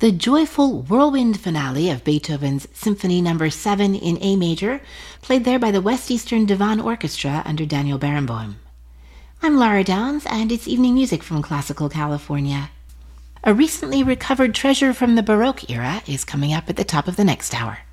The joyful whirlwind finale of Beethoven's Symphony No. 7 in A major, played there by the West Eastern Divan Orchestra under Daniel Barenboim. I'm Laura Downs, and it's evening music from Classical California. A recently recovered treasure from the Baroque era is coming up at the top of the next hour.